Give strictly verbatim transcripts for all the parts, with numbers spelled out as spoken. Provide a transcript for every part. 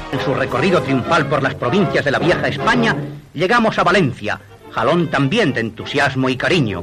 En su recorrido triunfal por las provincias de la vieja España, llegamos a Valencia, jalón también de entusiasmo y cariño.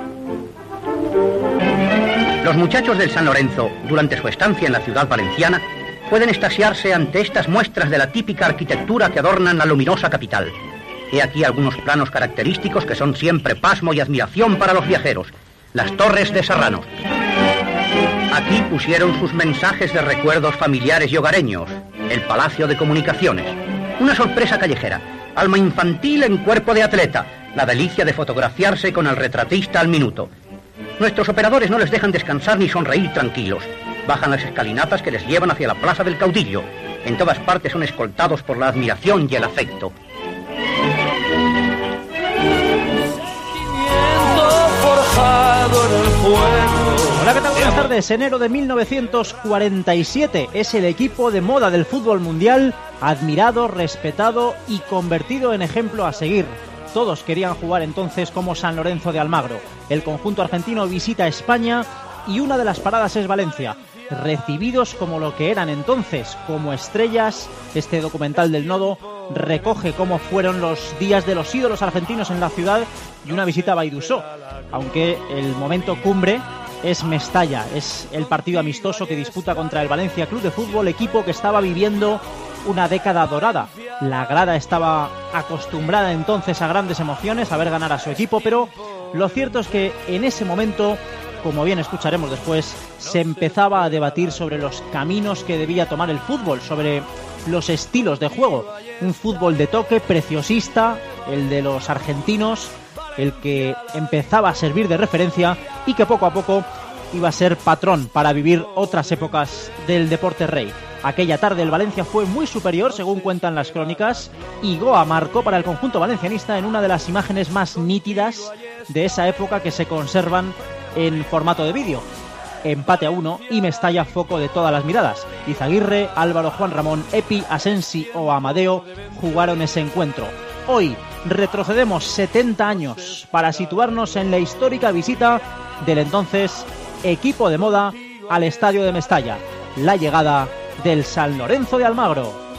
Los muchachos del San Lorenzo, durante su estancia en la ciudad valenciana, pueden extasiarse ante estas muestras de la típica arquitectura que adornan la luminosa capital. He aquí algunos planos característicos que son siempre pasmo y admiración para los viajeros. Las Torres de Serrano. Aquí pusieron sus mensajes de recuerdos familiares y hogareños. El Palacio de Comunicaciones. Una sorpresa callejera. Alma infantil en cuerpo de atleta. La delicia de fotografiarse con el retratista al minuto. Nuestros operadores no les dejan descansar ni sonreír tranquilos. Bajan las escalinatas que les llevan hacia la Plaza del Caudillo. En todas partes son escoltados por la admiración y el afecto. Hola, ¿qué tal? Buenas tardes. Enero de mil novecientos cuarenta y siete es el equipo de moda del fútbol mundial, admirado, respetado y convertido en ejemplo a seguir. Todos querían jugar entonces como San Lorenzo de Almagro. El conjunto argentino visita España y una de las paradas es Valencia. Recibidos como lo que eran entonces, como estrellas, este documental del Nodo recoge cómo fueron los días de los ídolos argentinos en la ciudad y una visita a Baidusó, aunque el momento cumbre es Mestalla, es el partido amistoso que disputa contra el Valencia Club de Fútbol, equipo que estaba viviendo una década dorada. La grada estaba acostumbrada entonces a grandes emociones, a ver ganar a su equipo, pero lo cierto es que en ese momento, como bien escucharemos después, se empezaba a debatir sobre los caminos que debía tomar el fútbol, sobre los estilos de juego. Un fútbol de toque preciosista, el de los argentinos, el que empezaba a servir de referencia y que poco a poco iba a ser patrón para vivir otras épocas del deporte rey. Aquella tarde el Valencia fue muy superior, según cuentan las crónicas, y Goa marcó para el conjunto valencianista en una de las imágenes más nítidas de esa época que se conservan en formato de vídeo. Empate a uno y Mestalla foco de todas las miradas. Izaguirre, Álvaro, Juan Ramón, Epi, Asensi o Amadeo jugaron ese encuentro. Hoy retrocedemos setenta años para situarnos en la histórica visita del entonces equipo de moda al estadio de Mestalla. La llegada del San Lorenzo de Almagro.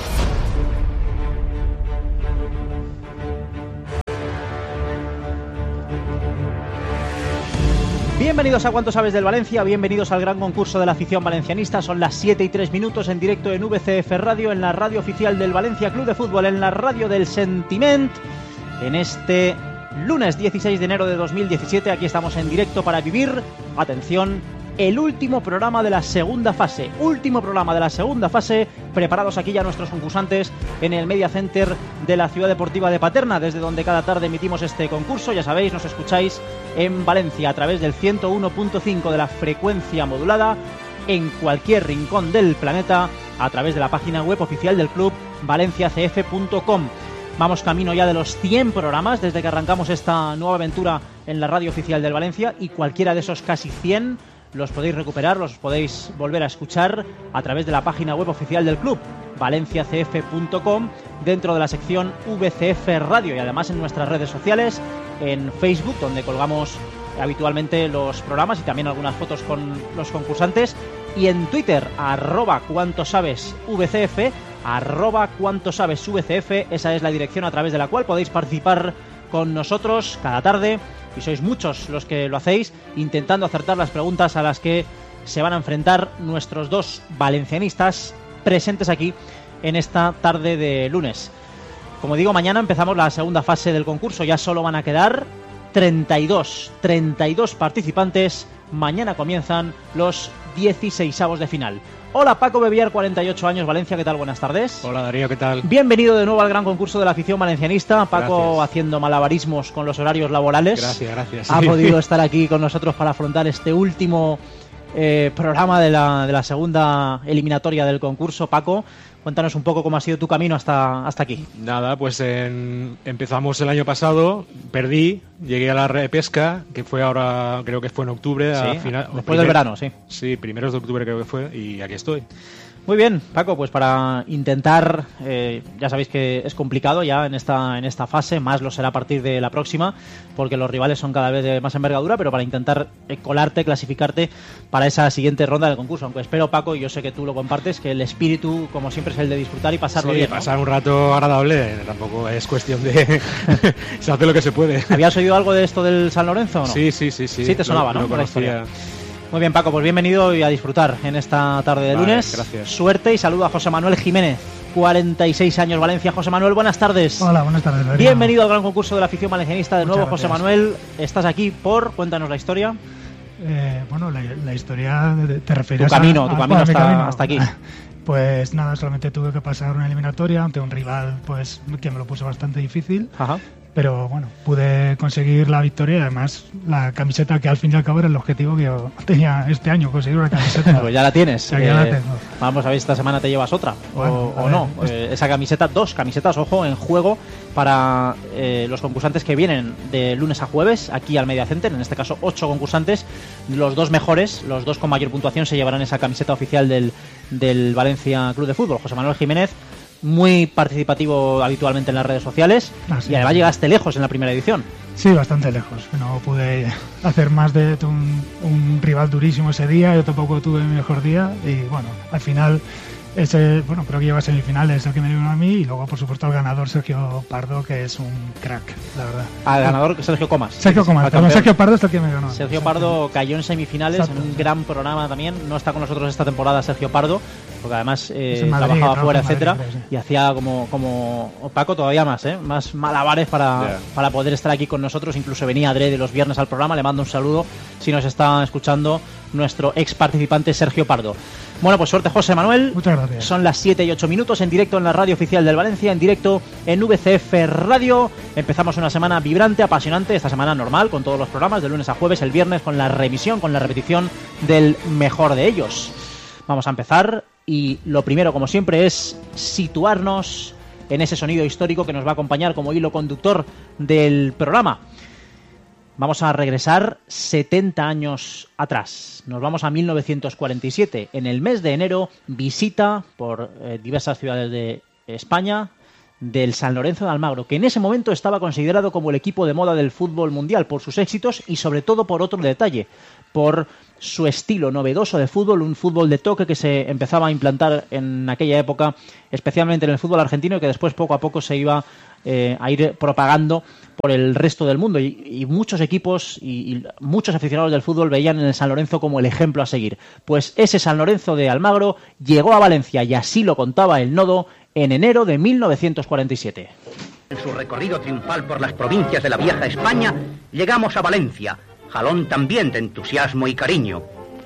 Bienvenidos a Cuánto Sabes del Valencia, bienvenidos al gran concurso de la afición valencianista. Son las siete y tres minutos en directo en V C F Radio, en la radio oficial del Valencia Club de Fútbol, en la radio del Sentiment. En este lunes dieciséis de enero de dos mil diecisiete, aquí estamos en directo para vivir, atención, el último programa de la segunda fase. Último programa de la segunda fase, preparados aquí ya nuestros concursantes en el Media Center de la Ciudad Deportiva de Paterna, desde donde cada tarde emitimos este concurso. Ya sabéis, nos escucháis en Valencia a través del ciento uno punto cinco de la frecuencia modulada, en cualquier rincón del planeta a través de la página web oficial del club, valencia c f punto com. Vamos camino ya de los cien programas desde que arrancamos esta nueva aventura en la radio oficial del Valencia, y cualquiera de esos casi cien los podéis recuperar, los podéis volver a escuchar a través de la página web oficial del club, valencia c f punto com, dentro de la sección V C F Radio, y además en nuestras redes sociales, en Facebook, donde colgamos habitualmente los programas y también algunas fotos con los concursantes, y en Twitter, arroba cuanto sabes vcf, arroba cuanto sabes vcf. Esa es la dirección a través de la cual podéis participar con nosotros cada tarde, y sois muchos los que lo hacéis, intentando acertar las preguntas a las que se van a enfrentar nuestros dos valencianistas presentes aquí en esta tarde de lunes. Como digo, mañana empezamos la segunda fase del concurso. Ya solo van a quedar treinta y dos participantes. Mañana comienzan los dieciseisavos de final. Hola, Paco Bebiar, cuarenta y ocho años, Valencia, ¿qué tal? Buenas tardes. Hola, Darío, ¿qué tal? Bienvenido de nuevo al gran concurso de la afición valencianista. Paco, gracias, haciendo malabarismos con los horarios laborales. Gracias, gracias. Ha podido estar aquí con nosotros para afrontar este último eh, programa de la, de la segunda eliminatoria del concurso. Paco, cuéntanos un poco cómo ha sido tu camino hasta, hasta aquí. Nada, pues en, empezamos el año pasado, perdí, llegué a la repesca, que fue ahora, creo que fue en octubre. Sí, a final, después primer, del verano, sí. Sí, primeros de octubre creo que fue, y aquí estoy. Muy bien, Paco, pues para intentar, eh, ya sabéis que es complicado ya en esta en esta fase, más lo será a partir de la próxima, porque los rivales son cada vez de más envergadura, pero para intentar eh, colarte, clasificarte para esa siguiente ronda del concurso. Aunque espero, Paco, y yo sé que tú lo compartes, que el espíritu, como siempre, es el de disfrutar y pasarlo sí, bien, ¿no? Pasar un rato agradable, tampoco es cuestión de... se hace lo que se puede. ¿Habías oído algo de esto del San Lorenzo o no? Sí, sí, sí. Sí, sí te sonaba, lo, ¿no? Lo conocía. Muy bien, Paco, pues bienvenido y a disfrutar en esta tarde de vale, lunes. Gracias. Suerte y saludo a José Manuel Jiménez, cuarenta y seis años, Valencia. José Manuel, buenas tardes. Hola, buenas tardes. Adriano. Bienvenido al gran concurso de la afición valencianista. De Muchas nuevo, gracias. José Manuel, estás aquí por... Cuéntanos la historia. Eh, bueno, la, la historia, te refieres Tu camino, a, tu a, camino, a mi hasta, camino. hasta aquí. Pues nada, solamente tuve que pasar una eliminatoria ante un rival pues que me lo puso bastante difícil. Ajá. Pero bueno, pude conseguir la victoria y además la camiseta, que al fin y al cabo era el objetivo que yo tenía este año, conseguir una camiseta. Pues ya la tienes. Ya, ya la tengo. Vamos a ver si esta semana te llevas otra Bueno, o, a o ver, no. pues- Eh, esa camiseta, dos camisetas, ojo, en juego para eh, los concursantes que vienen de lunes a jueves aquí al Media Center. En este caso, ocho concursantes. Los dos mejores, los dos con mayor puntuación, se llevarán esa camiseta oficial del, del Valencia Club de Fútbol. José Manuel Jiménez, muy participativo habitualmente en las redes sociales, Ah, sí, y además sí. llegaste lejos en la primera edición. Sí, bastante lejos. No pude hacer más de un, un rival durísimo ese día. Yo tampoco tuve mi mejor día. Y bueno, al final, ese, bueno, creo que llegó a semifinales el que me dio a mí. Y luego, por supuesto, el ganador, Sergio Pardo, que es un crack, la verdad. Al ganador, Sergio Comas. Sergio Comas, Al perdón, campeón. Sergio Pardo es el que me ganó. Sergio Pardo cayó en semifinales, Exacto, en un sí. gran programa también. No está con nosotros esta temporada Sergio Pardo, porque además eh, Es en Madrid, trabajaba trabaja fuera, en Madrid, etcétera, creo, sí. y hacía como, como Paco todavía más, ¿eh? más malabares para, Yeah. para poder estar aquí con nosotros. Incluso venía adrede los viernes al programa. Le mando un saludo si nos está escuchando nuestro ex participante Sergio Pardo. Bueno, pues suerte, José Manuel. Muchas gracias. Son las siete y ocho minutos en directo en la radio oficial del Valencia, en directo en V C F Radio. Empezamos una semana vibrante, apasionante, esta semana normal, con todos los programas, de lunes a jueves, el viernes con la remisión, con la repetición del mejor de ellos. Vamos a empezar y lo primero, como siempre, es situarnos en ese sonido histórico que nos va a acompañar como hilo conductor del programa. Vamos a regresar setenta años atrás. Nos vamos a mil novecientos cuarenta y siete. En el mes de enero, visita por eh, diversas ciudades de España del San Lorenzo de Almagro, que en ese momento estaba considerado como el equipo de moda del fútbol mundial por sus éxitos y sobre todo por otro detalle, por su estilo novedoso de fútbol, un fútbol de toque que se empezaba a implantar en aquella época, especialmente en el fútbol argentino, y que después poco a poco se iba eh, a ir propagando por el resto del mundo, y, y muchos equipos y, y muchos aficionados del fútbol veían en el San Lorenzo como el ejemplo a seguir. Pues ese San Lorenzo de Almagro llegó a Valencia, y así lo contaba el Nodo en enero de mil novecientos cuarenta y siete. En su recorrido triunfal por las provincias de la vieja España, llegamos a Valencia, jalón también de entusiasmo y cariño.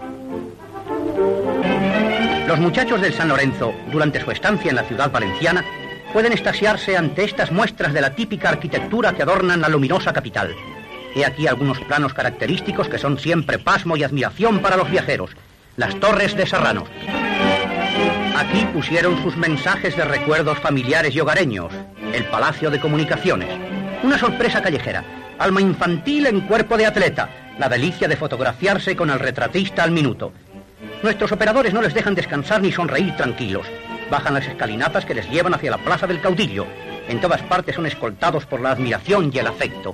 Los muchachos del San Lorenzo, durante su estancia en la ciudad valenciana, pueden extasiarse ante estas muestras de la típica arquitectura que adornan la luminosa capital. He aquí algunos planos característicos que son siempre pasmo y admiración para los viajeros: las Torres de Serrano. Aquí pusieron sus mensajes de recuerdos familiares y hogareños: el Palacio de Comunicaciones, una sorpresa callejera, alma infantil en cuerpo de atleta, la delicia de fotografiarse con el retratista al minuto. Nuestros operadores no les dejan descansar ni sonreír tranquilos. Bajan las escalinatas que les llevan hacia la Plaza del Caudillo. En todas partes son escoltados por la admiración y el afecto.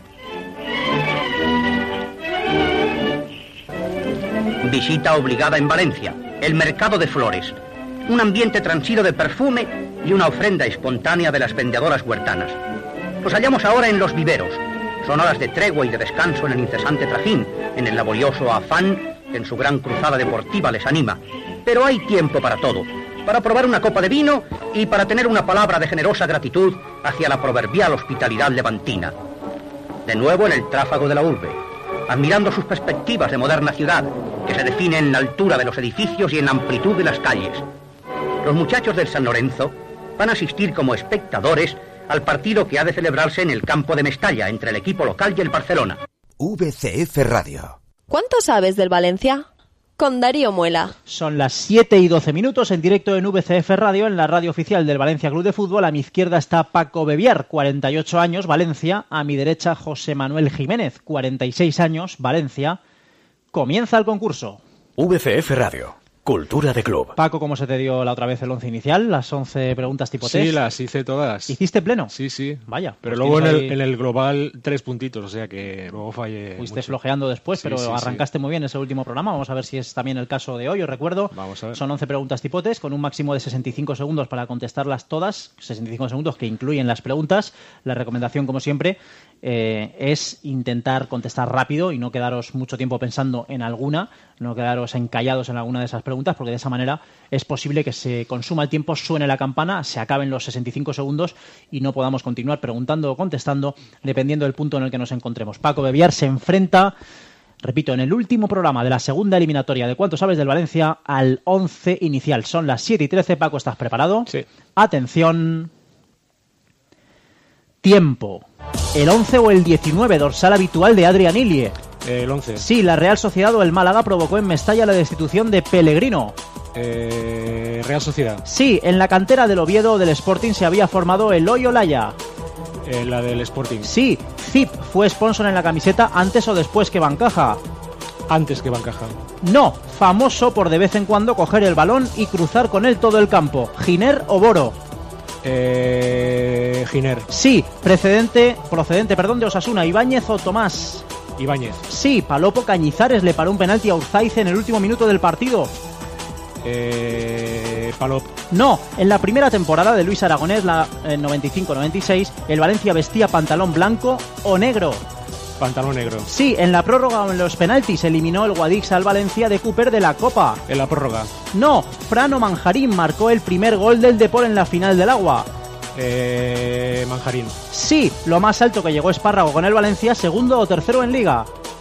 Visita obligada en Valencia, el Mercado de Flores. Un ambiente transido de perfume y una ofrenda espontánea de las vendedoras huertanas. Nos hallamos ahora en los viveros. Son horas de tregua y de descanso en el incesante trajín, en el laborioso afán que en su gran cruzada deportiva les anima. Pero hay tiempo para todo, para probar una copa de vino y para tener una palabra de generosa gratitud hacia la proverbial hospitalidad levantina. De nuevo en el tráfago de la urbe, admirando sus perspectivas de moderna ciudad, que se define en la altura de los edificios y en la amplitud de las calles. Los muchachos del San Lorenzo van a asistir como espectadores al partido que ha de celebrarse en el campo de Mestalla entre el equipo local y el Barcelona. V C F Radio. ¿Cuánto sabes del Valencia? Con Darío Muela. Son las siete y doce minutos en directo en V C F Radio, en la radio oficial del Valencia Club de Fútbol. A mi izquierda está Paco Bebiar, cuarenta y ocho años, Valencia. A mi derecha, José Manuel Jiménez, cuarenta y seis años, Valencia. Comienza el concurso. V C F Radio. Cultura de club. Paco, ¿cómo se te dio la otra vez el once inicial? Las once preguntas tipo test. Sí, las hice todas. ¿Hiciste pleno? Sí, sí. Vaya. Pero pues luego en el, ahí... en el global tres puntitos, o sea que luego fallé Fuiste mucho. flojeando después, Sí, pero sí, arrancaste sí. muy bien ese último programa. Vamos a ver si es también el caso de hoy. Os recuerdo, Vamos a ver. son once preguntas tipo test con un máximo de sesenta y cinco segundos para contestarlas todas. sesenta y cinco segundos que incluyen las preguntas. La recomendación, como siempre, eh, es intentar contestar rápido y no quedaros mucho tiempo pensando en alguna, no quedaros encallados en alguna de esas preguntas, porque de esa manera es posible que se consuma el tiempo, suene la campana, se acaben los sesenta y cinco segundos y no podamos continuar preguntando o contestando dependiendo del punto en el que nos encontremos. Paco Bebiar se enfrenta, repito, en el último programa de la segunda eliminatoria de ¿Cuánto sabes del Valencia? Al once inicial. Son las siete y trece. Paco, ¿estás preparado? Sí. Atención. Tiempo. ¿El once o el diecinueve, dorsal habitual de Adrián Ilie? El once. Sí, la Real Sociedad o el Málaga provocó en Mestalla la destitución de Pellegrino. Eh, Real Sociedad. Sí, en la cantera del Oviedo o del Sporting se había formado el Hoyo Laya. Eh, la del Sporting. Sí, Zip fue sponsor en la camiseta antes o después que Bancaja. Antes que Bancaja. No, famoso por de vez en cuando coger el balón y cruzar con él todo el campo. Giner o Boro. Eh, Giner. Sí, precedente, procedente perdón, de Osasuna, Ibáñez o Tomás. Ibáñez. Sí, Palopo Cañizares le paró un penalti a Urzaiz en el último minuto del partido. Eh, Palop. No, en la primera temporada de Luis Aragonés, la noventa y cinco noventa y seis, el Valencia vestía pantalón blanco o negro. Pantalón negro. Sí, en la prórroga o en los penaltis eliminó el Guadix al Valencia de Cooper de la Copa. En la prórroga. No, Frano Manjarín marcó el primer gol del Depor en la final del Agua. Eh, Manjarín. Sí, lo más alto que llegó Espárrago con el Valencia, segundo o tercero en Liga.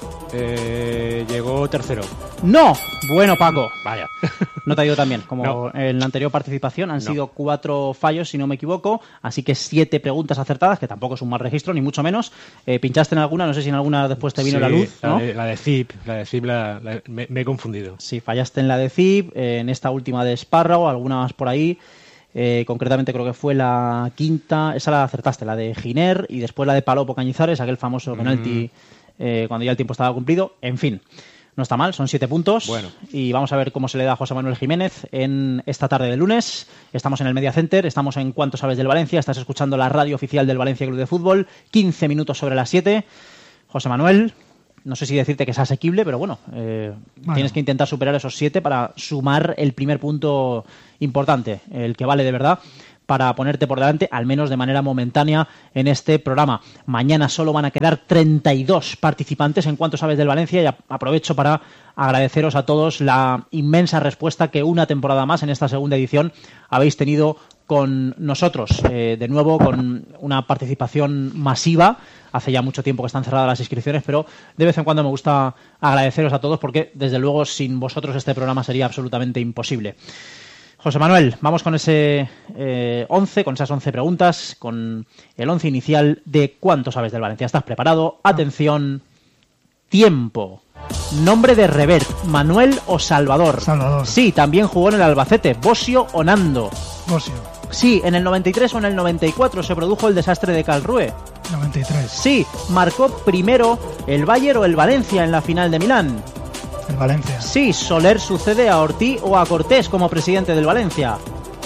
Eh, llegó tercero. No, bueno Paco. Vaya. No te ha ido tan bien como No. en la anterior participación. Han No. sido cuatro fallos, si no me equivoco. Así que siete preguntas acertadas, que tampoco es un mal registro, ni mucho menos. Eh, pinchaste en alguna, no sé si en alguna después te vino Sí, la luz, ¿no? La de, la de Zip. La de Zip la, la- me, me he confundido. Sí, fallaste en la de Zip, eh, en esta última de Espárrago, alguna más por ahí. Eh, concretamente creo que fue la quinta, esa la acertaste, la de Giner, y después la de Palopo Cañizares, aquel famoso penalti eh, cuando ya el tiempo estaba cumplido. En fin, no está mal, son siete puntos. Bueno. Y vamos a ver cómo se le da a José Manuel Jiménez en esta tarde de lunes. Estamos en el Media Center, estamos en ¿Cuánto sabes del Valencia? Estás escuchando la radio oficial del Valencia Club de Fútbol, quince minutos sobre las siete. José Manuel, no sé si decirte que es asequible, pero bueno, eh, Bueno. tienes que intentar superar esos siete para sumar el primer punto importante, el que vale de verdad, para ponerte por delante, al menos de manera momentánea, en este programa. Mañana solo van a quedar treinta y dos participantes en ¿Cuánto sabes del Valencia? Y a- aprovecho para agradeceros a todos la inmensa respuesta que una temporada más en esta segunda edición habéis tenido con nosotros, eh, de nuevo con una participación masiva. Hace ya mucho tiempo que están cerradas las inscripciones, pero de vez en cuando me gusta agradeceros a todos porque desde luego sin vosotros este programa sería absolutamente imposible. José Manuel, vamos con ese eh, once, con esas once preguntas, con el once inicial de ¿Cuánto sabes del Valencia? ¿Estás preparado? Atención, tiempo. Nombre de Revert, Manuel o Salvador. Salvador. Sí, también jugó en el Albacete, Bosio o Nando. Bosio, Sí, en el noventa y tres o en el noventa y cuatro se produjo el desastre de Calrue. noventa y tres. Sí, marcó primero el Bayern o el Valencia en la final de Milán. El Valencia. Sí, Soler sucede a Ortiz o a Cortés como presidente del Valencia.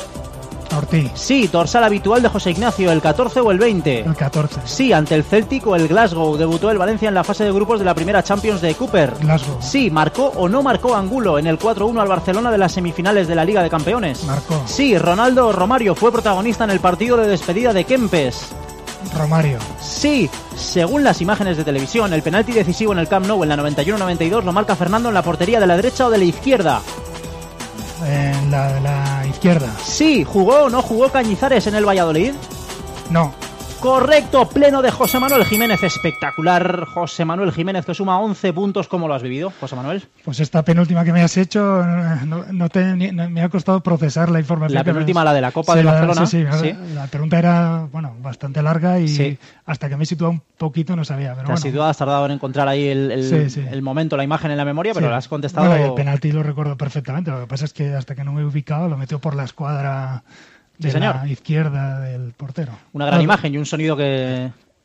Ortiz. Sí, dorsal habitual de José Ignacio, el catorce o el veinte. El catorce. Sí, ante el Celtic o el Glasgow debutó el Valencia en la fase de grupos de la primera Champions de Cooper. Glasgow. Sí, marcó o no marcó Angulo en el cuatro uno al Barcelona de las semifinales de la Liga de Campeones. Marcó. Sí, Ronaldo o Romario fue protagonista en el partido de despedida de Kempes. Romario. Sí, según las imágenes de televisión, el penalti decisivo en el Camp Nou en la noventa y uno noventa y dos lo marca Fernando en la portería de la derecha o de la izquierda. En la de la izquierda. Sí, ¿jugó o no jugó Cañizares en el Valladolid? No. Correcto, pleno de José Manuel Jiménez, espectacular. José Manuel Jiménez, que suma once puntos. ¿Cómo lo has vivido, José Manuel? Pues esta penúltima que me has hecho, no, no te, ni- no- me ha costado procesar la información. La que me penúltima, has- la de la Copa Sí, de la- Barcelona. Sí, sí, Sí. La pregunta era, bueno, bastante larga y Sí. hasta que me he situado un poquito no sabía. Pero Te has bueno. situado, has tardado en encontrar ahí el, el- Sí, sí. el momento, la imagen en la memoria, pero Sí. la has contestado. Bueno, y el penalti lo recuerdo perfectamente. Lo que pasa es que hasta que no me he ubicado lo metió por la escuadra de Sí, señor. la izquierda del portero. Una gran Bueno, imagen y un sonido que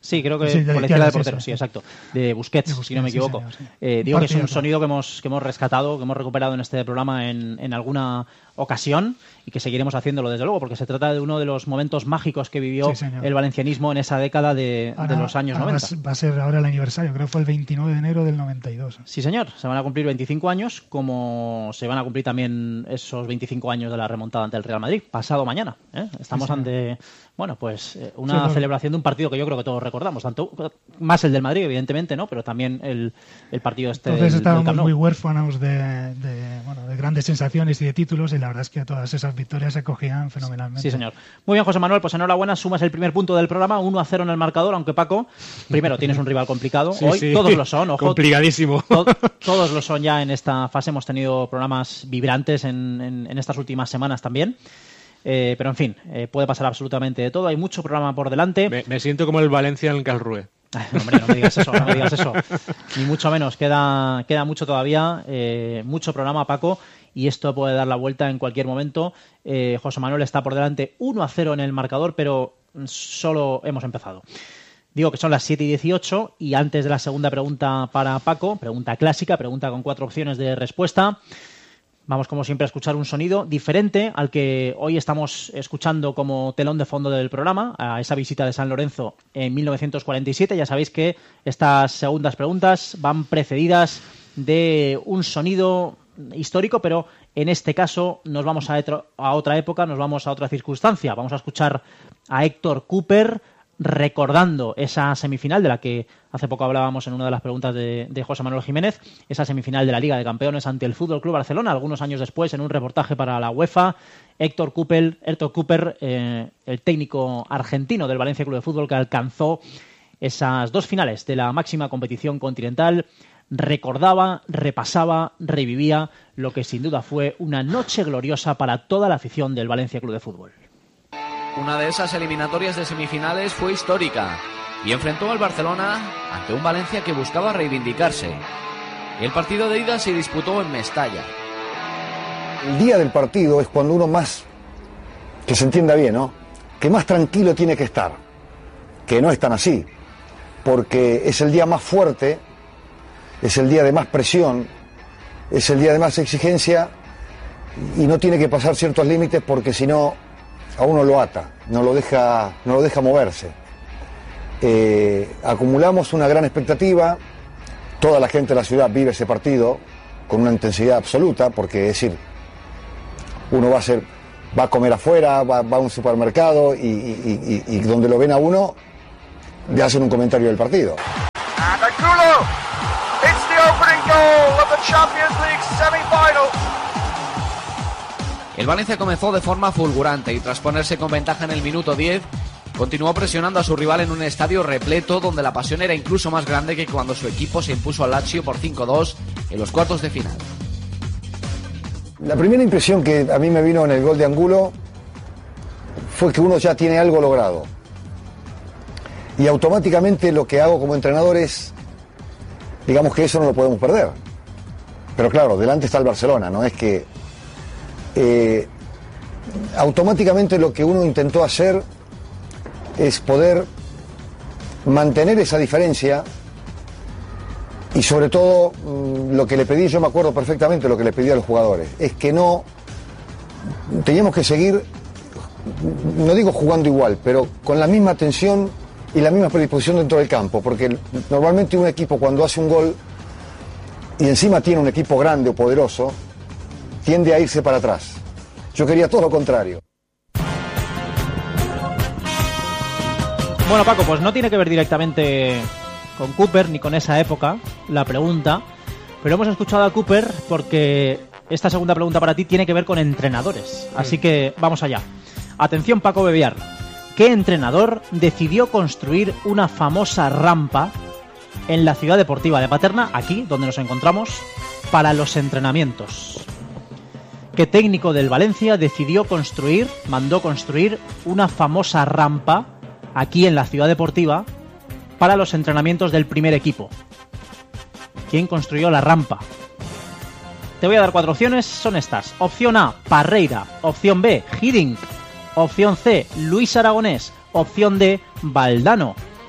Sí, creo que Sí, de por la izquierda, izquierda de sí, portero, sí, sí, sí. exacto. De Busquets, De Busquets, si no me sí, equivoco. señor, sí. Eh, digo que es un Partidazo. sonido que hemos, que hemos rescatado, que hemos recuperado en este programa en, en alguna ocasión y que seguiremos haciéndolo, desde luego, porque se trata de uno de los momentos mágicos que vivió Sí, señor. el valencianismo en esa década de, Ahora- de los años ahora noventa. Va a- va a ser ahora el aniversario, creo que fue el veintinueve de enero del noventa y dos. Sí, señor. Se van a cumplir veinticinco años, como se van a cumplir también esos veinticinco años de la remontada ante el Real Madrid, pasado mañana. ¿eh? Estamos Sí, señor. ante, bueno, pues eh, una Sí, lo- celebración de un partido que yo creo que todos recordamos, tanto más el del Madrid, evidentemente, ¿no? Pero también el, el partido este Entonces del, del estábamos Camp Nou. muy huérfanos de, de, bueno, de grandes sensaciones y de títulos, y la verdad es que todas esas victorias se cogían fenomenalmente. Sí, señor. Muy bien, José Manuel, pues enhorabuena, sumas el primer punto del programa, uno a cero en el marcador, aunque Paco, primero tienes un rival complicado, Sí, hoy sí. todos lo son, ojo. Complicadísimo. To- todos lo son ya en esta fase, hemos tenido programas vibrantes en, en- en estas últimas semanas también. Eh, pero en fin, eh, puede pasar absolutamente de todo, hay mucho programa por delante. Me, me siento como el Valencia en el Karlsruhe. Ay, hombre, no me digas eso, no me digas eso. Ni mucho menos, queda, queda mucho todavía, eh, mucho programa, Paco, y esto puede dar la vuelta en cualquier momento. Eh, José Manuel está por delante uno a cero en el marcador, pero solo hemos empezado. Digo que son las siete y dieciocho y antes de la segunda pregunta para Paco, pregunta clásica, pregunta con cuatro opciones de respuesta, vamos como siempre a escuchar un sonido diferente al que hoy estamos escuchando como telón de fondo del programa, a esa visita de San Lorenzo en mil novecientos cuarenta y siete. Ya sabéis que estas segundas preguntas van precedidas de un sonido histórico, pero en este caso nos vamos a, etro- a otra época, nos vamos a otra circunstancia. Vamos a escuchar a Héctor Cooper recordando esa semifinal de la que hace poco hablábamos en una de las preguntas de, de José Manuel Jiménez, esa semifinal de la Liga de Campeones ante el F C Barcelona, algunos años después en un reportaje para la UEFA. Héctor Cooper, Héctor Cooper eh, el técnico argentino del Valencia Club de Fútbol, que alcanzó esas dos finales de la máxima competición continental, recordaba, repasaba, revivía lo que sin duda fue una noche gloriosa para toda la afición del Valencia Club de Fútbol. Una de esas eliminatorias de semifinales fue histórica y enfrentó al Barcelona ante un Valencia que buscaba reivindicarse. El partido de ida se disputó en Mestalla. El día del partido es cuando uno más, que se entienda bien, ¿no? Que más tranquilo tiene que estar, que no es tan así, porque es el día más fuerte, es el día de más presión, es el día de más exigencia y no tiene que pasar ciertos límites porque si no a uno lo ata, no lo deja, no lo deja moverse. Eh, acumulamos una gran expectativa, toda la gente de la ciudad vive ese partido con una intensidad absoluta, porque es decir, uno va a ser, va a comer afuera, va, va a un supermercado y, y, y, y donde lo ven a uno le hacen un comentario del partido. And Angulo, it's the opening goal of the Champions League semi-final. El Valencia comenzó de forma fulgurante y tras ponerse con ventaja en el minuto diez, continuó presionando a su rival en un estadio repleto donde la pasión era incluso más grande que cuando su equipo se impuso al Lazio por cinco dos en los cuartos de final. La primera impresión que a mí me vino en el gol de Angulo fue que uno ya tiene algo logrado. Y automáticamente lo que hago como entrenador es, digamos que eso no lo podemos perder. Pero claro, delante está el Barcelona, no es que... Eh, automáticamente lo que uno intentó hacer es poder mantener esa diferencia y sobre todo mmm, lo que le pedí, yo me acuerdo perfectamente lo que le pedí a los jugadores, es que no teníamos que seguir, no digo jugando igual, pero con la misma atención y la misma predisposición dentro del campo, porque normalmente un equipo cuando hace un gol y encima tiene un equipo grande o poderoso, tiende a irse para atrás. Yo quería todo lo contrario. Bueno, Paco, pues no tiene que ver directamente con Cooper ni con esa época la pregunta, pero hemos escuchado a Cooper porque esta segunda pregunta para ti tiene que ver con entrenadores. Así que vamos allá. Atención, Paco Bebiar. ¿Qué entrenador decidió construir una famosa rampa en la ciudad deportiva de Paterna, aquí donde nos encontramos, para los entrenamientos? ¿Qué técnico del Valencia decidió construir, mandó construir una famosa rampa aquí en la ciudad deportiva para los entrenamientos del primer equipo? ¿Quién construyó la rampa? Te voy a dar cuatro opciones, son estas. Opción A, Parreira. Opción B, Hiddink. Opción C, Luis Aragonés. Opción D, Valdano.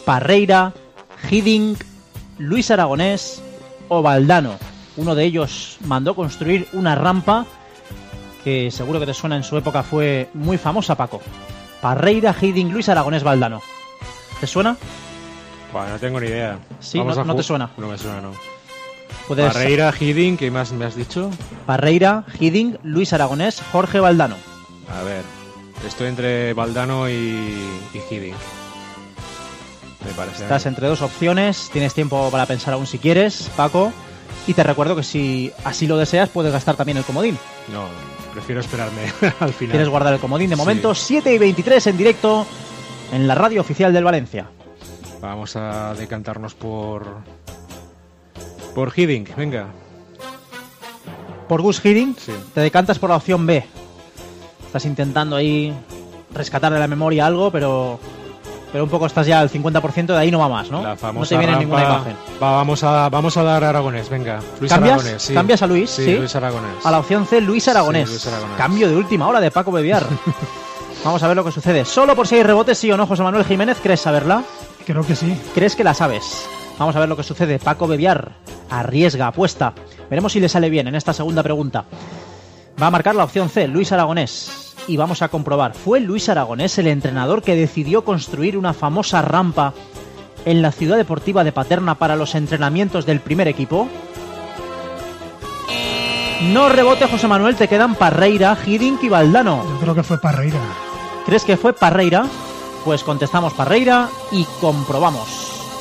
Parreira, Hiddink, Luis Aragonés o Valdano. Uno de ellos mandó construir una rampa que seguro que te suena, en su época fue muy famosa, Paco. Parreira, Hiddink, Luis Aragonés, Valdano. ¿Te suena? Bueno, no tengo ni idea. Sí, no, no te suena. No me suena, no. Puedes... Parreira, Hiddink, ¿qué más me has dicho? Parreira, Hiddink, Luis Aragonés, Jorge Valdano. A ver, estoy entre Valdano y, y Hiddink. Me parece. Estás entre dos opciones, tienes tiempo para pensar aún si quieres, Paco. Y te recuerdo que si así lo deseas, puedes gastar también el comodín. No, prefiero esperarme al final. ¿Quieres guardar el comodín? De momento, sí. siete y veintitrés en directo en la radio oficial del Valencia. Vamos a decantarnos por... por Hiddink, venga. ¿Por Gus Hiddink? Sí. Te decantas por la opción B. Estás intentando ahí rescatar de la memoria algo, pero... pero un poco estás ya al cincuenta por ciento, de ahí no va más, ¿no? La famosa no te viene rampa, ninguna imagen. Va, vamos, a, vamos a dar a Aragonés, venga. Luis ¿Cambias? Aragonés, sí. ¿Cambias a Luis? Sí, Sí, Luis Aragonés. A la opción C, Luis Aragonés. Sí, Luis Aragonés. Cambio de última hora de Paco Bebiar. Vamos a ver lo que sucede. Solo por si hay rebotes, sí o no, José Manuel Jiménez. ¿Crees saberla? Creo que sí. ¿Crees que la sabes? Vamos a ver lo que sucede. Paco Bebiar arriesga, apuesta. Veremos si le sale bien en esta segunda pregunta. Va a marcar la opción C, Luis Aragonés. Y vamos a comprobar. ¿Fue Luis Aragonés el entrenador que decidió construir una famosa rampa en la ciudad deportiva de Paterna para los entrenamientos del primer equipo? No rebote, José Manuel. Te quedan Parreira, Hiddink y Valdano. Yo creo que fue Parreira. ¿Crees que fue Parreira? Pues contestamos Parreira y comprobamos.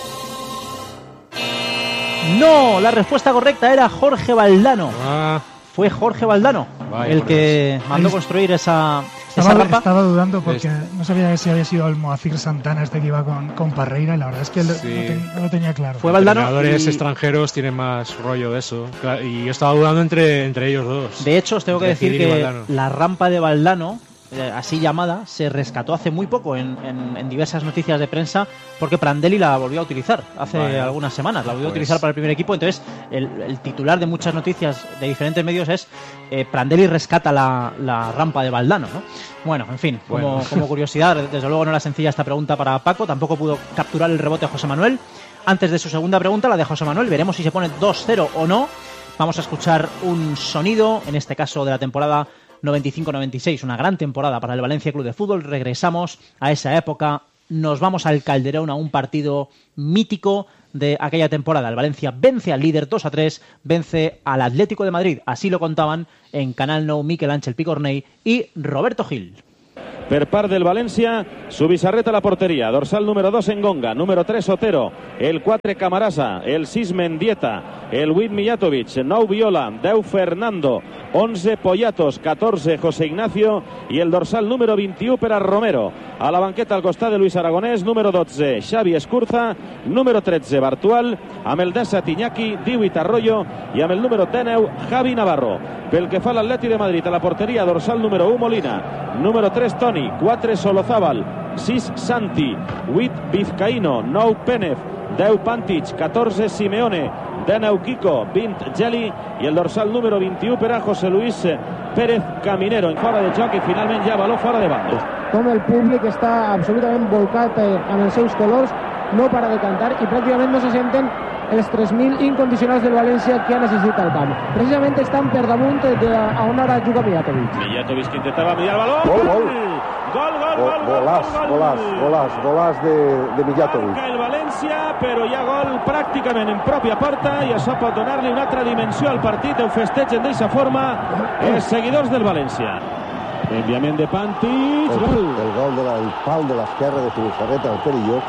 No, la respuesta correcta era Jorge Valdano. Ah, Fue Jorge Valdano Vaya, el por que mandó Ahí- construir esa, esa Estaba, rampa. estaba dudando porque no sabía si había sido Almoacir Santana este que iba con, con Parreira, y la verdad es que lo- Sí. no, ten- no lo tenía claro. Fue Valdano entrenadores y- extranjeros tienen más rollo de eso. Claro, y yo estaba dudando entre, entre ellos dos. De hecho, os tengo que Entre decir Hiddink y que Valdano. la rampa de Valdano, eh, así llamada, se rescató hace muy poco en, en- en diversas noticias de prensa, porque Prandelli la volvió a utilizar hace Vaya. algunas semanas. La volvió a Pues- utilizar para el primer equipo. Entonces, el, el titular de muchas noticias de diferentes medios es eh, Prandelli rescata la, la rampa de Valdano, ¿no? Bueno, en fin, como, Bueno. como curiosidad, desde luego no era sencilla esta pregunta para Paco. Tampoco pudo capturar el rebote a José Manuel. Antes de su segunda pregunta, la de José Manuel, veremos si se pone dos cero o no. Vamos a escuchar un sonido, en este caso de la temporada noventa y cinco noventa y seis, una gran temporada para el Valencia Club de Fútbol. Regresamos a esa época, nos vamos al Calderón, a un partido mítico de aquella temporada. El Valencia vence al líder dos a tres, vence al Atlético de Madrid. Así lo contaban en Canal Nou Miquel Ángel Picornell y Roberto Gil. Per part del València, Subisarreta a la porteria, dorsal número dos Engonga, número tres Otero, el quatre Camarasa, el sis Mendieta, el vuit Mijatovic, nou Viola, deu Fernando, onze Poyatos, catorze José Ignacio i el dorsal número vint-i-u per a Romero. A la banqueta al costat de Luis Aragonés, número dotze Xavi Escurza, número tretze Bartual, amb el disset Iñaki, divuit Arroyo i amb el número dinou Javi Navarro. Pel que fa a l'Atleti de Madrid, a la porteria, dorsal número u Molina, número tres Toni, quatre Solozábal, sis Santi, vuit Vizcaíno, nou Pénez, deu Pantic, catorze Simeone, dinou Kiko, vint Geli i el dorsal número vint-i-u per a José Luis Pérez Caminero. En fora de joc i finalment ja baló fora de banda. Com el públic està absolutament volcat eh, amb els seus colors, no para de cantar i pràcticament no se senten els tres mil incondicionals del València que han assistit al camp. Precisament estan per damunt de a on ara juga Mijatovic. Mijatovic que intentava mirar el baló. Gol, gol. Gol, gol, Go- gol, Golàs, gol, gol. golàs, golàs, golàs de, de Mijatovic. Marca el València, però hi ha gol pràcticament en pròpia porta i això pot donar-li una altra dimensió al partit. Ho festegen d'aquesta forma els seguidors del València. Enviament de Pantic, El, gol. el gol de la, el pal de l'esquerra de Subisarreta al perilló.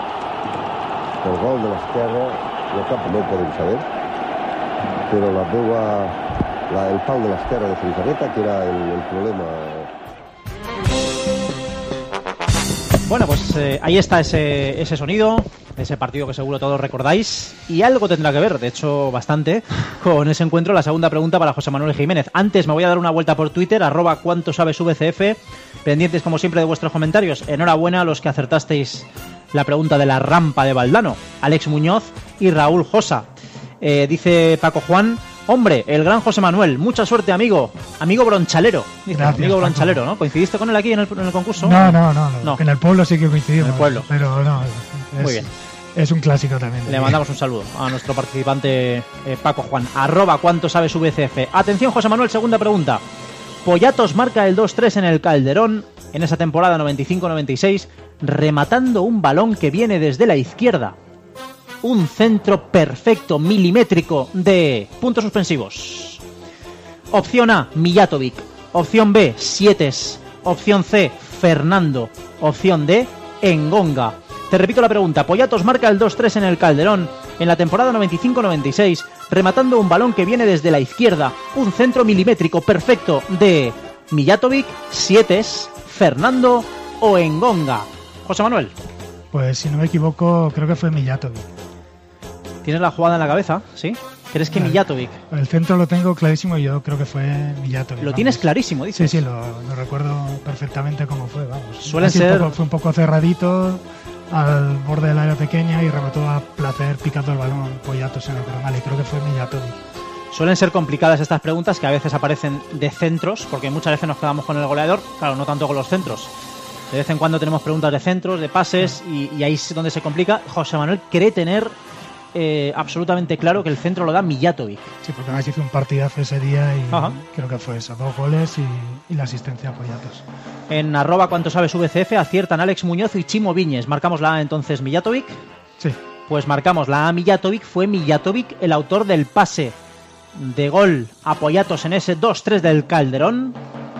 El gol de l'esquerra, el cap no ho podem saber, però la meua, la, el pal de l'esquerra de Subisarreta, que era el, el problema. Bueno, pues eh, ahí está ese, ese sonido, ese partido que seguro todos recordáis, y algo tendrá que ver, de hecho bastante, con ese encuentro. La segunda pregunta para José Manuel Jiménez. Antes me voy a dar una vuelta por Twitter, arroba cuánto sabes V C F, pendientes como siempre de vuestros comentarios. Enhorabuena a los que acertasteis la pregunta de la rampa de Valdano, Alex Muñoz y Raúl Josa. Eh, dice Paco Juan: hombre, el gran José Manuel, mucha suerte, amigo. Amigo bronchalero. Dice, Gracias, amigo Paco. bronchalero, ¿no? ¿Coincidiste con él aquí en el, en el concurso? No, no, no, no, No. En el pueblo sí que coincidimos. En el pueblo. Pero no. es- Muy bien. es un clásico también. Le mandamos un saludo a nuestro participante eh, Paco Juan. Arroba cuánto sabes V C F. Atención, José Manuel, segunda pregunta. Poyatos marca el dos tres en el Calderón en esa temporada noventa y cinco noventa y seis, rematando un balón que viene desde la izquierda. Un centro perfecto, milimétrico de puntos suspensivos. Opción A, Mijatovic. Opción B, Sietes. Opción C, Fernando. Opción D, Engonga. Te repito la pregunta. Poyatos marca el dos tres en el Calderón en la temporada noventa y cinco noventa y seis, rematando un balón que viene desde la izquierda. Un centro milimétrico perfecto de Mijatovic, Sietes, Fernando o Engonga. José Manuel. Pues si no me equivoco, creo que fue Mijatovic. ¿Tienes la jugada en la cabeza? ¿Sí? ¿Crees que Mijatovic? El centro lo tengo clarísimo y yo creo que fue Mijatovic. ¿Lo vamos. tienes clarísimo, dices? Sí, sí, lo, lo recuerdo perfectamente cómo fue, vamos. Suele ser... Un poco, fue un poco cerradito, al borde del área pequeña y remató a placer picando el balón Poyatos en el coronal y creo que fue Mijatovic. Suelen ser complicadas estas preguntas que a veces aparecen de centros, porque muchas veces nos quedamos con el goleador, claro, no tanto con los centros. De vez en cuando tenemos preguntas de centros, de pases, y, y ahí es donde se complica. José Manuel cree tener eh, absolutamente claro que el centro lo da Mijatovic. Sí, porque además hizo un partidazo ese día y Ajá. creo que fue eso, dos goles y, y la asistencia a Poyatos. En arroba cuánto sabes V C F aciertan Alex Muñoz y Chimo Viñes. ¿Marcamos la A entonces Mijatovic? Sí. Pues marcamos la A Mijatovic. Fue Mijatovic el autor del pase de gol a Poyatos en ese dos tres del Calderón.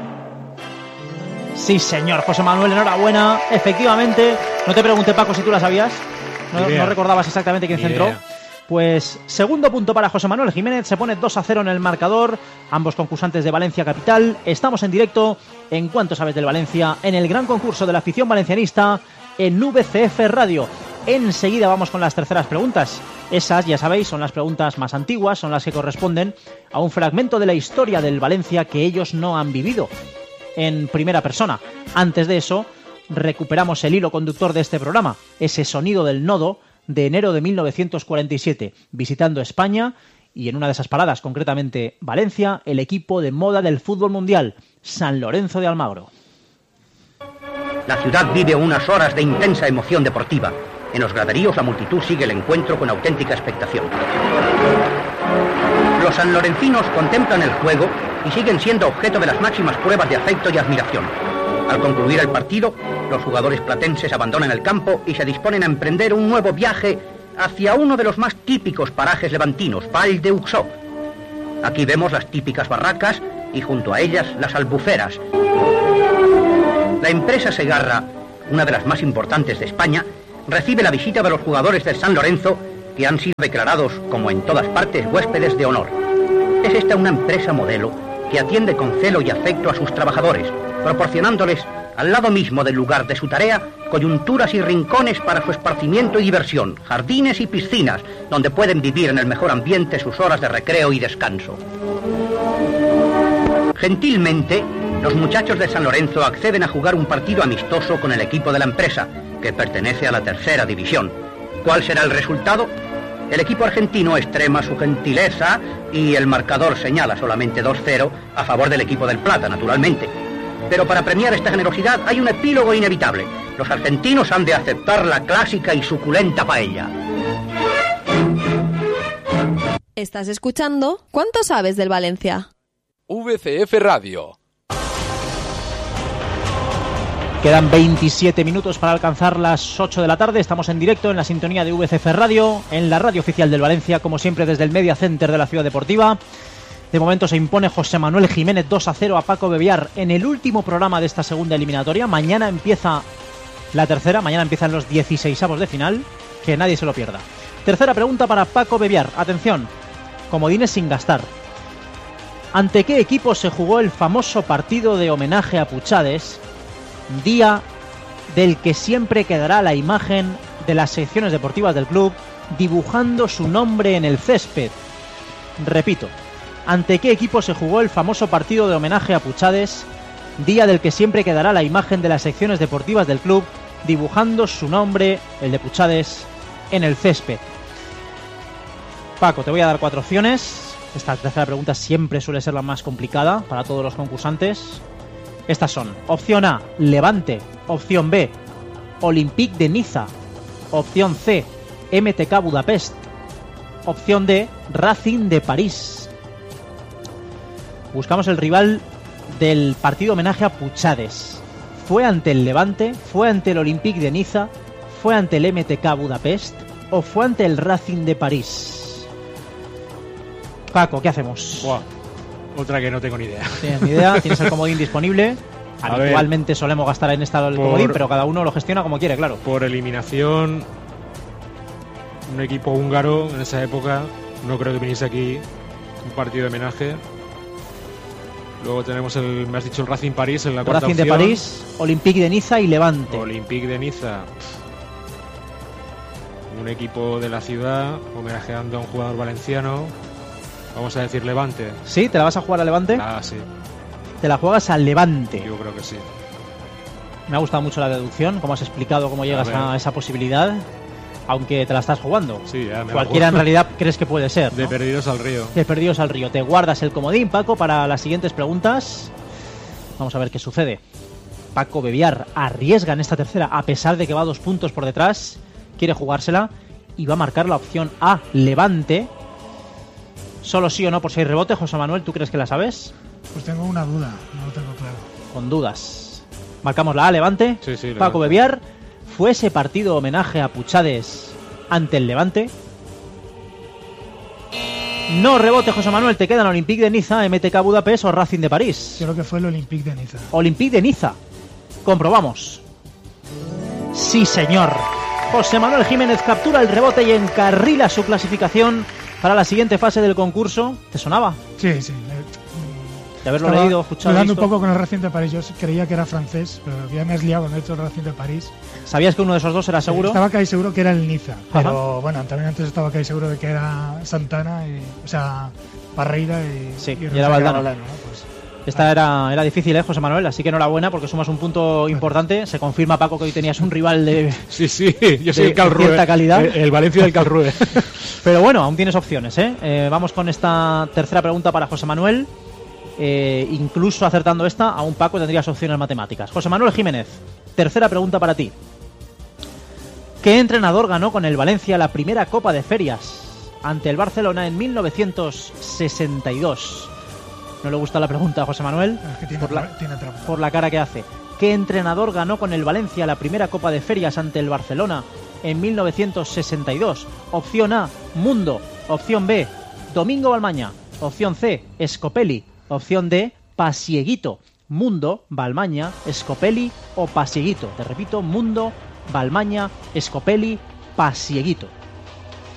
Sí, señor, José Manuel, enhorabuena. Efectivamente, no te pregunté, Paco, si tú la sabías. No, no recordabas exactamente quién Ni centró. idea. Pues segundo punto para José Manuel Jiménez. Se pone dos a cero en el marcador. Ambos concursantes de Valencia Capital. Estamos en directo en Cuánto sabes del Valencia, en el gran concurso de la afición valencianista en V C F Radio. Enseguida vamos con las terceras preguntas. Esas, ya sabéis, son las preguntas más antiguas, son las que corresponden a un fragmento de la historia del Valencia que ellos no han vivido en primera persona. Antes de eso, recuperamos el hilo conductor de este programa, ese sonido del nodo de enero de mil novecientos cuarenta y siete, visitando España y en una de esas paradas, concretamente Valencia, el equipo de moda del fútbol mundial, San Lorenzo de Almagro. La ciudad vive unas horas de intensa emoción deportiva. En los graderíos la multitud sigue el encuentro con auténtica expectación. Los sanlorencinos contemplan el juego y siguen siendo objeto de las máximas pruebas de afecto y admiración. Al concluir el partido, los jugadores platenses abandonan el campo y se disponen a emprender un nuevo viaje hacia uno de los más típicos parajes levantinos, Vall de Uxó. Aquí vemos las típicas barracas y junto a ellas las albuferas. La empresa Segarra, una de las más importantes de España, recibe la visita de los jugadores del San Lorenzo, que han sido declarados, como en todas partes, huéspedes de honor. Es esta una empresa modelo que atiende con celo y afecto a sus trabajadores, proporcionándoles, al lado mismo del lugar de su tarea, coyunturas y rincones para su esparcimiento y diversión, jardines y piscinas, donde pueden vivir en el mejor ambiente sus horas de recreo y descanso. Gentilmente, los muchachos de San Lorenzo acceden a jugar un partido amistoso con el equipo de la empresa, que pertenece a la tercera división. ¿Cuál será el resultado? El equipo argentino extrema su gentileza y el marcador señala solamente dos cero a favor del equipo del Plata, naturalmente. Pero para premiar esta generosidad hay un epílogo inevitable. Los argentinos han de aceptar la clásica y suculenta paella. Estás escuchando ¿Cuánto sabes del Valencia? V C F Radio. Quedan veintisiete minutos para alcanzar las ocho de la tarde. Estamos en directo en la sintonía de V C F Radio, en la radio oficial del Valencia, como siempre desde el Media Center de la Ciudad Deportiva. De momento se impone José Manuel Jiménez dos a cero a Paco Bebiar en el último programa de esta segunda eliminatoria. Mañana empieza la tercera, mañana empiezan los dieciseisavos de final, que nadie se lo pierda. Tercera pregunta para Paco Bebiar. Atención, comodines sin gastar. ¿Ante qué equipo se jugó el famoso partido de homenaje a Puchades, día del que siempre quedará la imagen de las secciones deportivas del club dibujando su nombre en el césped? Repito, ¿ante qué equipo se jugó el famoso partido de homenaje a Puchades, día del que siempre quedará la imagen de las secciones deportivas del club dibujando su nombre, el de Puchades, en el césped? Paco, te voy a dar cuatro opciones. Esta tercera pregunta siempre suele ser la más complicada para todos los concursantes. Estas son: opción A, Levante; opción B, Olympique de Niza; opción C, M T K Budapest. Opción D, Racing de París. Buscamos el rival del partido homenaje a Puchades. ¿Fue ante el Levante? ¿Fue ante el Olympique de Niza? ¿Fue ante el M T K Budapest? ¿O fue ante el Racing de París? Paco, ¿qué hacemos? Buah, otra que no tengo ni idea. ¿Tienes ni idea? ¿Tienes el comodín disponible? A Habitualmente ver, solemos gastar en esta el por, comodín, pero cada uno lo gestiona como quiere, claro. Por eliminación, un equipo húngaro en esa época, no creo que viniese aquí un partido de homenaje. Luego tenemos el, me has dicho el Racing París en la cuarta Racing opción. de París, Olympique de Niza y Levante. Olympique de Niza. Un equipo de la ciudad homenajeando a un jugador valenciano. Vamos a decir Levante. ¿Sí? ¿Te la vas a jugar a Levante? Ah, sí. Te la juegas al Levante. Yo creo que sí. Me ha gustado mucho la deducción, cómo has explicado cómo llegas a, a esa posibilidad, aunque te la estás jugando. Sí, ya me Cualquiera en realidad crees que puede ser, ¿no? De perdidos al río. De perdidos al río. Te guardas el comodín, Paco, para las siguientes preguntas. Vamos a ver qué sucede. Paco Bebiar arriesga en esta tercera, a pesar de que va dos puntos por detrás. Quiere jugársela y va a marcar la opción A, Levante. Solo sí o no por seis rebotes. José Manuel, ¿tú crees que la sabes? Pues tengo una duda, no lo tengo claro. Con dudas. Marcamos la A, Levante. Sí, sí, Paco Levante. Bebiar. ¿Fue ese partido homenaje a Puchades ante el Levante? No rebote, José Manuel. Te quedan Olympique de Niza, M T K Budapest o Racing de París. Yo creo que fue el Olympique de Niza. Olympique de Niza. Comprobamos. Sí, señor. José Manuel Jiménez captura el rebote y encarrila su clasificación para la siguiente fase del concurso. ¿Te sonaba? Sí, sí. De haberlo Estaba leído, escuchado. hablando visto. un poco con el Racing de París. Yo creía que era francés, pero ya me has liado cuando he hecho el Racing de París. ¿Sabías que uno de esos dos era seguro? Estaba casi seguro que era el Niza, pero Ajá. bueno, también antes estaba casi seguro de que era Santana, y, o sea, Parreira y, Sí, y, y era Valdano. ¿no? Pues, Esta era, era difícil, ¿eh, José Manuel? Así que enhorabuena porque sumas un punto importante. Se confirma, Paco, que hoy tenías un rival de... Sí, sí, yo soy de el Calrue. cierta calidad. El, el Valencia del Calrue. Pero bueno, aún tienes opciones, ¿eh? Eh, Vamos con esta tercera pregunta para José Manuel. Eh, incluso acertando esta, aún Paco tendrías opciones matemáticas. José Manuel Jiménez, tercera pregunta para ti. ¿Qué entrenador ganó con el Valencia la primera Copa de Ferias ante el Barcelona en mil novecientos sesenta y dos? ¿No le gusta la pregunta a José Manuel? es que tiene, por, la, tiene trampa. por la cara que hace. ¿Qué entrenador ganó con el Valencia la primera Copa de Ferias ante el Barcelona en mil novecientos sesenta y dos? Opción A, Mundo. Opción B, Domingo Balmaña. Opción C, Scopelli. Opción D, Pasieguito. Mundo, Balmaña, Scopelli o Pasieguito. Te repito, Mundo, Balmaña, Scopelli, Pasieguito.